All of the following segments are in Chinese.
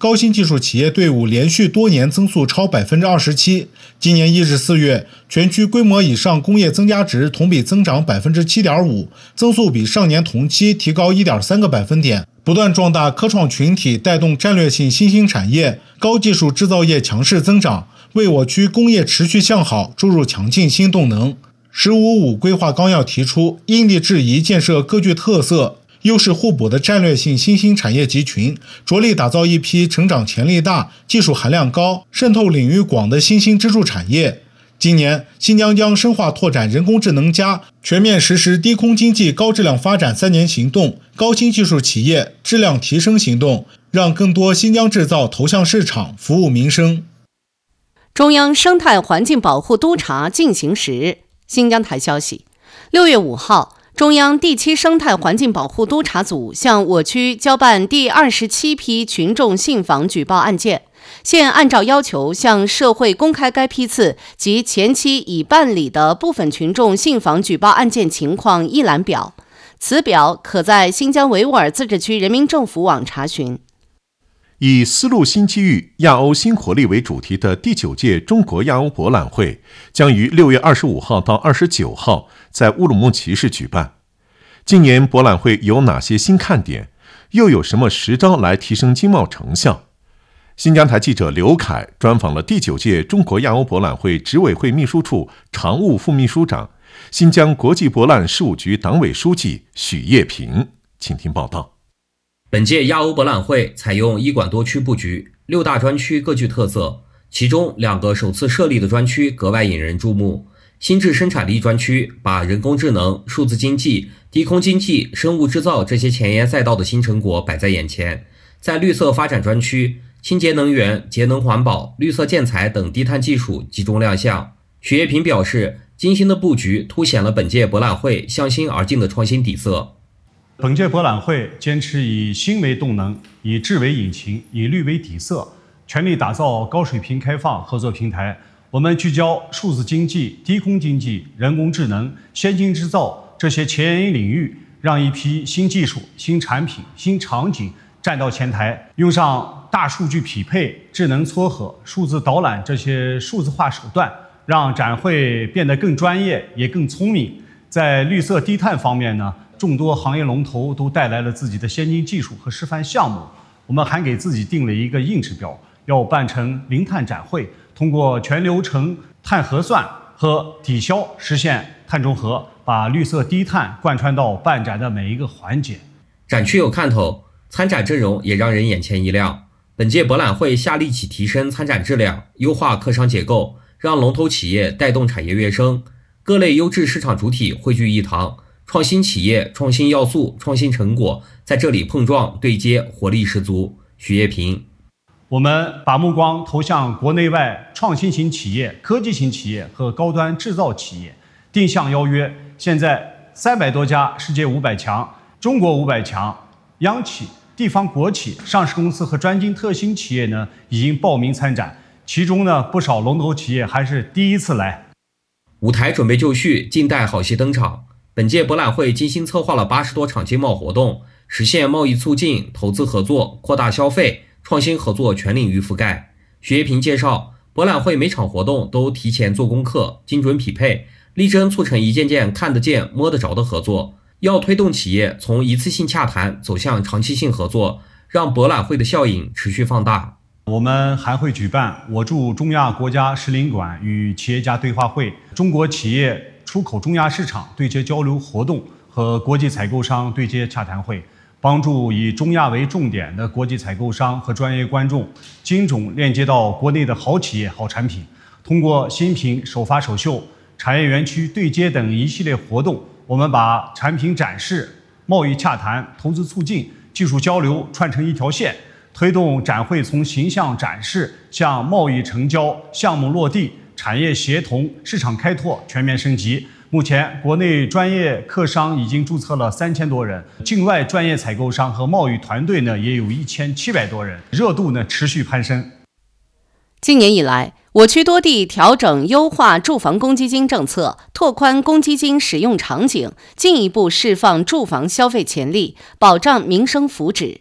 高新技术企业队伍连续多年增速超27%。今年1至4月，全区规模以上工业增加值同比增长7.5%，增速比上年同期提高1.3个百分点。不断壮大科创群体，带动战略性新兴产业、高技术制造业强势增长，为我区工业持续向好注入强劲新动能。“15·5”规划纲要提出，因地制宜建设各具特色、优势互补的战略性新兴产业集群，着力打造一批成长潜力大、技术含量高、渗透领域广的新兴支柱产业。今年，新疆将深化拓展人工智能+，全面实施低空经济高质量发展3年行动、高新技术企业质量提升行动，让更多新疆制造投向市场，服务民生。 中央生态环境保护督查进行时。新疆台消息，6月5号，中央第7生态环境保护督查组向我区交办第27批群众信访举报案件，现按照要求向社会公开该批次及前期已办理的部分群众信访举报案件情况一览表，此表可在新疆维吾尔自治区人民政府网查询。 以丝路新机遇、亚欧新活力为主题的第9届中国亚欧博览会将于6月25号到29号在乌鲁木齐市举办。今年博览会有哪些新看点？又有什么实招来提升经贸成效？新疆台记者刘凯专访了第9届中国亚欧博览会执委会秘书处常务副秘书长、新疆国际博览事务局党委书记许业平，请听报道。 本届亚欧博览会采用一馆多区布局，6大专区各具特色，其中2个首次设立的专区格外引人注目。新质生产力专区把人工智能、数字经济、低空经济、生物制造这些前沿赛道的新成果摆在眼前。在绿色发展专区，清洁能源、节能环保、绿色建材等低碳技术集中亮相。许业平表示，精心的布局凸显了本届博览会向新而进的创新底色。 本届博览会坚持以新为动能，以智为引擎，以绿为底色，全力打造高水平开放合作平台。我们聚焦数字经济、低空经济、人工智能、先进制造这些前沿领域，让一批新技术、新产品、新场景站到前台，用上大数据匹配、智能撮合、数字导览这些数字化手段，让展会变得更专业也更聪明。在绿色低碳方面呢，众多行业龙头都带来了自己的先进技术和示范项目，我们还给自己定了一个硬指标，要办成零碳展会，通过全流程碳核算和抵消实现碳中和，把绿色低碳贯穿到办展的每一个环节。 展区有看头，参展阵容也让人眼前一亮。本届博览会下力气提升参展质量，优化客商结构，让龙头企业带动产业跃升，各类优质市场主体汇聚一堂，创新企业、创新要素、创新成果在这里碰撞对接，活力十足。许业平， 我们把目光投向国内外创新型企业、科技型企业和高端制造企业，定向邀约。现在300多家世界500强、中国500强、央企、地方国企、上市公司和专精特新企业呢已经报名参展，其中呢不少龙头企业还是第一次来。 舞台准备就绪，静待好戏登场。本届博览会精心策划了80多场经贸活动，实现贸易促进、投资合作、扩大消费、创新合作全领域覆盖。许业平介绍，博览会每场活动都提前做功课，精准匹配，力争促成一件件看得见、摸得着的合作。要推动企业从一次性洽谈走向长期性合作，让博览会的效应持续放大。 我们还会举办我驻中亚国家使领馆与企业家对话会、中国企业出口中亚市场对接交流活动和国际采购商对接洽谈会，帮助以中亚为重点的国际采购商和专业观众精准链接到国内的好企业、好产品。通过新品首发首秀、产业园区对接等一系列活动，我们把产品展示、贸易洽谈、投资促进、技术交流串成一条线，推动展会从形象展示向贸易成交、项目落地、产业协同、市场开拓全面升级。目前，国内专业客商已经注册了3000多人，境外专业采购商和贸易团队呢也有1700多人，热度呢持续攀升。 今年以来，我区多地调整优化住房公积金政策，拓宽公积金使用场景，进一步释放住房消费潜力，保障民生福祉。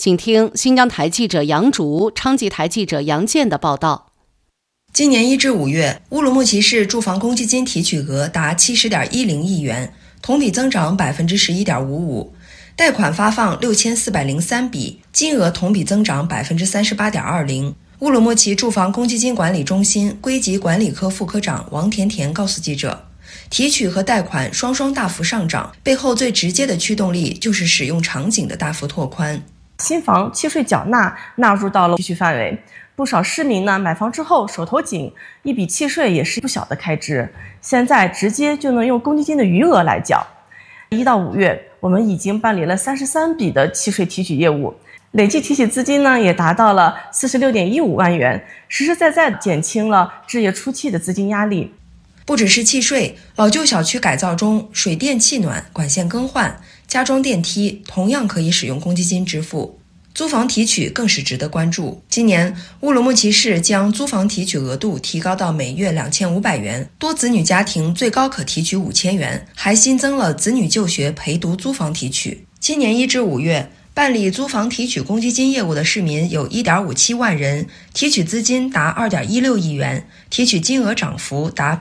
请听新疆台记者杨竹、昌吉台记者杨健的报道。 今年1至5月，乌鲁木齐市住房公积金提取额达70.10亿元，同比增长11.55%，贷款发放6403笔，金额同比增长38.20%。乌鲁木齐住房公积金管理中心归集管理科副科长王甜甜告诉记者，提取和贷款双双大幅上涨，背后最直接的驱动力就是使用场景的大幅拓宽。 新房契税缴纳纳入到了提取范围，不少市民呢买房之后手头紧，一笔契税也是不小的开支，现在直接就能用公积金的余额来缴。1到5月，我们已经办理了33笔的契税提取业务，累计提取资金呢也达到了46.15万元，实实在在减轻了置业初期的资金压力。 不只是契税，老旧小区改造中，水电气暖、管线更换、加装电梯同样可以使用公积金支付。租房提取更是值得关注。今年，乌鲁木齐市将租房提取额度提高到每月2500元，多子女家庭最高可提取5000元，还新增了子女就学陪读租房提取。今年1至5月，办理租房提取公积金业务的市民有1.57万人，提取资金达2.16亿元，提取金额涨幅达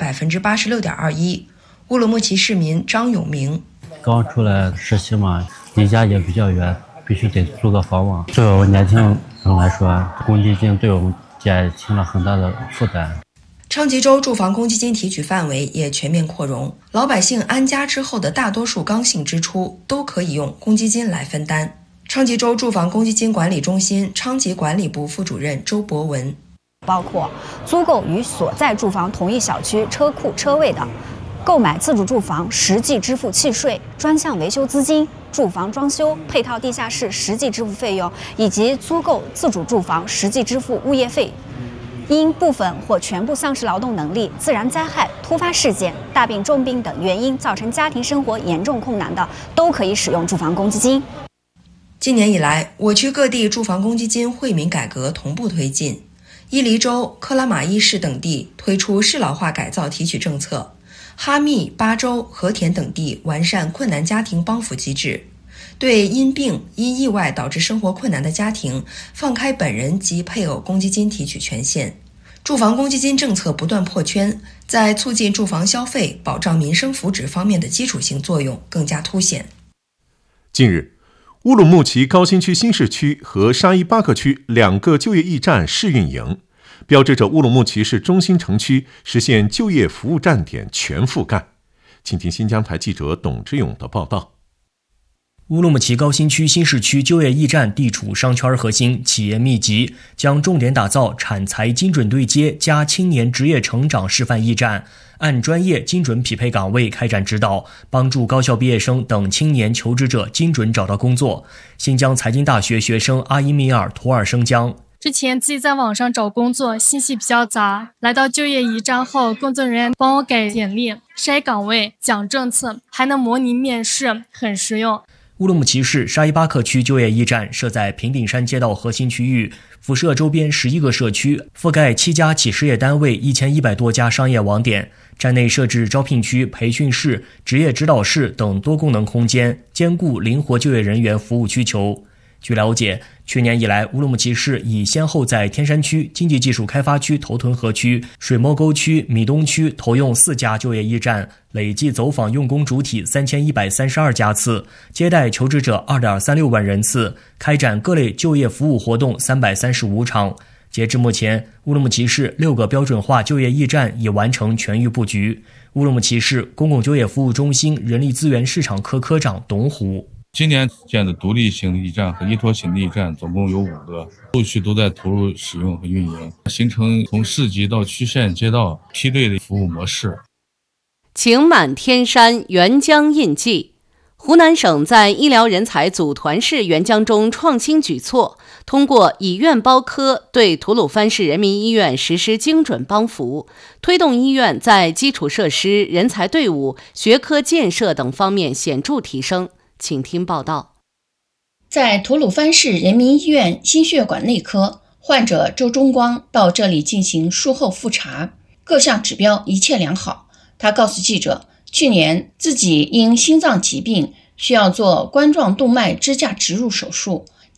86.21%。乌鲁木齐市民张永明： 刚出来实习嘛，离家也比较远，必须得租个房嘛。对我年轻人来说，公积金对我们减轻了很大的负担。 昌吉州住房公积金提取范围也全面扩容，老百姓安家之后的大多数刚性支出都可以用公积金来分担。昌吉州住房公积金管理中心昌吉管理部副主任周博文： 包括租购与所在住房同一小区车库车位的，购买自主住房实际支付契税、专项维修资金、住房装修、配套地下室实际支付费用，以及租购自主住房实际支付物业费。因部分或全部丧失劳动能力、自然灾害、突发事件、大病重病等原因造成家庭生活严重困难的，都可以使用住房公积金。 今年以来，我区各地住房公积金惠民改革同步推进，伊犁州、克拉玛依市等地推出适老化改造提取政策，哈密、巴州、和田等地完善困难家庭帮扶机制，对因病、因意外导致生活困难的家庭放开本人及配偶公积金提取权限。住房公积金政策不断破圈，在促进住房消费、保障民生福祉方面的基础性作用更加凸显。 近日，乌鲁木齐高新区新市区和沙依巴克区2个就业驿站试运营，标志着乌鲁木齐市中心城区实现就业服务站点全覆盖。请听新疆台记者董志勇的报道。 乌鲁木齐高新区新市区就业驿站地处商圈核心，企业密集，将重点打造产才精准对接加青年职业成长示范驿站，按专业精准匹配岗位开展指导，帮助高校毕业生等青年求职者精准找到工作。新疆财经大学学生阿伊米尔·图尔生江： 之前自己在网上找工作，信息比较杂，来到就业驿站后，工作人员帮我改简历、筛岗位、讲政策，还能模拟面试，很实用。 乌鲁木齐市沙依巴克区就业驿站设在平顶山街道核心区域，辐射周边11个社区，覆盖7家企事业单位1100多家商业网点。站内设置招聘区、培训室、职业指导室等多功能空间，兼顾灵活就业人员服务需求。据了解，去年以来，乌鲁木齐市已先后在天山区、经济技术开发区头屯河区、水磨沟区、米东区投用4家就业驿站，累计走访用工主体3132家次，接待求职者2.36万人次，开展各类就业服务活动335场。截至目前，乌鲁木齐市6个标准化就业驿站已完成全域布局。乌鲁木齐市公共就业服务中心人力资源市场科科长董虎： 今年建的独立型的驿站和依托型的驿站总共有5个，陆续都在投入使用和运营，形成从市级到区县街道梯队的服务模式。 晴满天山，沅江印记。湖南省在医疗人才组团式沅江中创新举措，通过以院包科对吐鲁番市人民医院实施精准帮扶，推动医院在基础设施、人才队伍、学科建设等方面显著提升。请听报道。 在吐鲁番市人民医院心血管内科，患者周忠光到这里进行术后复查，各项指标一切良好。他告诉记者，去年自己因心脏疾病需要做冠状动脉支架植入手术，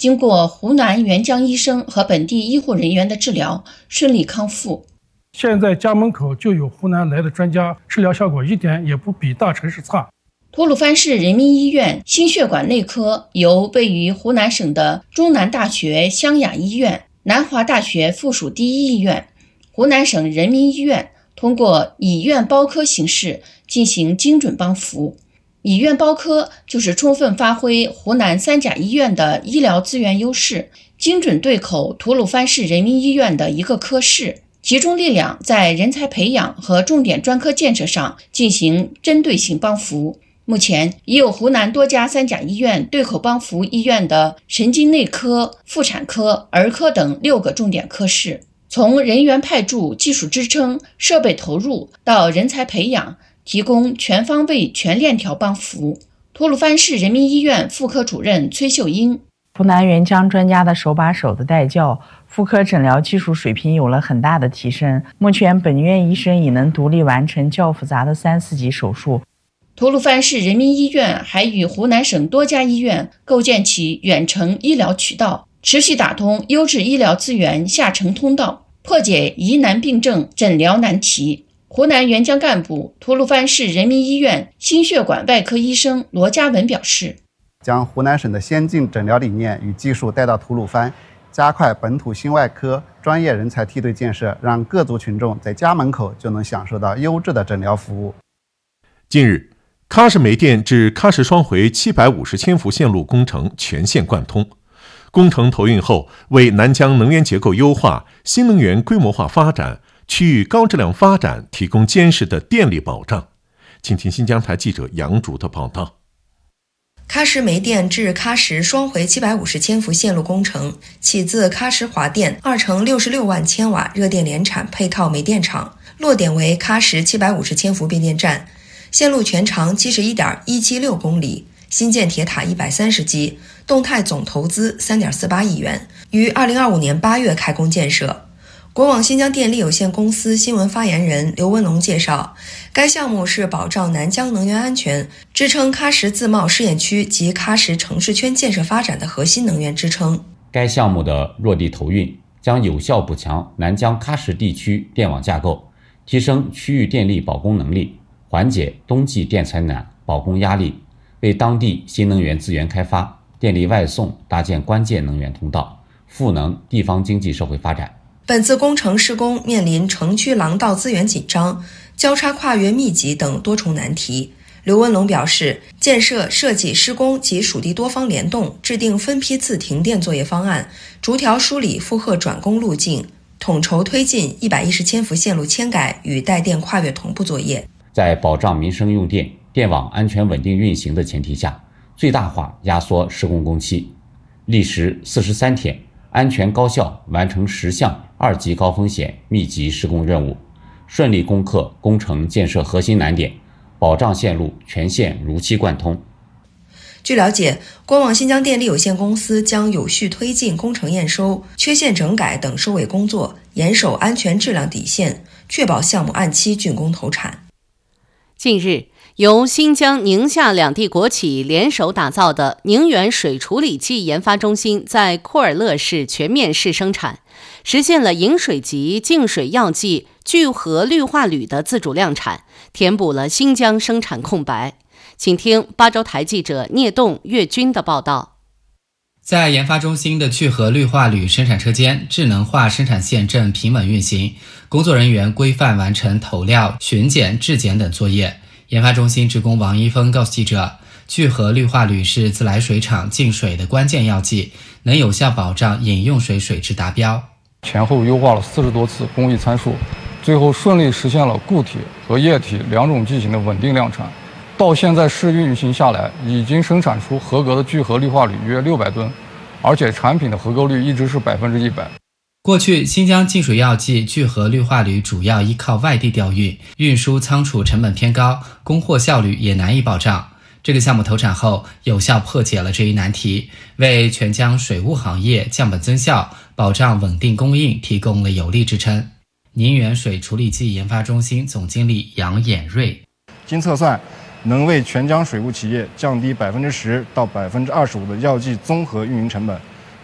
经过湖南沅江医生和本地医护人员的治疗，顺利康复。 现在家门口就有湖南来的专家，治疗效果一点也不比大城市差。 吐鲁番市人民医院心血管内科由位于湖南省的中南大学湘雅医院、南华大学附属第一医院、湖南省人民医院通过以院包科形式进行精准帮扶。以院包科就是充分发挥湖南三甲医院的医疗资源优势，精准对口吐鲁番市人民医院的一个科室，集中力量在人才培养和重点专科建设上进行针对性帮扶。目前已有湖南多家三甲医院对口帮扶医院的神经内科、妇产科、儿科等6个重点科室，从人员派驻、技术支撑、设备投入到人才培养，提供全方位全链条帮扶。吐鲁番市人民医院妇科主任崔秀英： 湖南沅江专家的手把手的带教，妇科诊疗技术水平有了很大的提升。目前本院医生已能独立完成较复杂的3、4级手术。 吐鲁番市人民医院还与湖南省多家医院构建起远程医疗渠道，持续打通优质医疗资源下沉通道，破解疑难病症诊疗难题。湖南沅江干部、吐鲁番市人民医院心血管外科医生罗家文表示， 将湖南省的先进诊疗理念与技术带到吐鲁番，加快本土心外科专业人才梯队建设，让各族群众在家门口就能享受到优质的诊疗服务。 近日，喀什煤电至喀什双回750千伏线路工程全线贯通。工程投运后，为南疆能源结构优化、新能源规模化发展、区域高质量发展提供坚实的电力保障。请听新疆台记者杨竹的报道。 喀什煤电至喀什双回750千伏线路工程起自喀什华电2乘66万千瓦热电联产配套煤电厂，落点为喀什750千伏变电站。线路全长71.176公里，新建铁塔130基，动态总投资3.48亿元，于2025年8月开工建设。国网新疆电力有限公司新闻发言人刘文龙介绍，该项目是保障南疆能源安全、支撑喀什自贸试验区及喀什城市圈建设发展的核心能源支撑。 该项目的落地投运将有效补强南疆喀什地区电网架构，提升区域电力保供能力，缓解冬季电采暖保供压力，为当地新能源资源开发、电力外送搭建关键能源通道，赋能地方经济社会发展。 本次工程施工面临城区廊道资源紧张、交叉跨越密集等多重难题。刘文龙表示，建设、设计、施工及属地多方联动，制定分批次停电作业方案，逐条梳理负荷转供路径，统筹推进110千伏线路迁改与带电跨越同步作业。 在保障民生用电、电网安全稳定运行的前提下，最大化压缩施工工期，历时43天，安全高效完成10项2级高风险密集施工任务，顺利攻克工程建设核心难点，保障线路全线如期贯通。 据了解，国网新疆电力有限公司将有序推进工程验收、缺陷整改等收尾工作，严守安全质量底线，确保项目按期竣工投产。 近日，由新疆、宁夏两地国企联手打造的宁远水处理器研发中心在库尔勒市全面试生产，实现了饮水级净水药剂聚合氯化铝的自主量产，填补了新疆生产空白。请听巴州台记者聂栋、岳军的报道。 在研发中心的聚合氯化铝生产车间，智能化生产线正平稳运行，工作人员规范完成投料、巡检、质检等作业。研发中心职工王一峰告诉记者，聚合氯化铝是自来水厂净水的关键药剂，能有效保障饮用水水质达标。 前后优化了40多次工艺参数，最后顺利实现了固体和液体2种剂型的稳定量产。到现在试运行下来，已经生产出合格的聚合氯化铝约600吨，而且产品的合格率一直是100%。 过去，新疆净水药剂聚合氯化铝主要依靠外地调运，运输仓储成本偏高，供货效率也难以保障。这个项目投产后，有效破解了这一难题，为全疆水务行业降本增效、保障稳定供应提供了有力支撑。宁远水处理剂研发中心总经理杨衍瑞： 经测算，能为全疆水务企业降低10%到25%的药剂综合运营成本，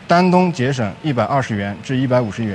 单东节省120元至150元。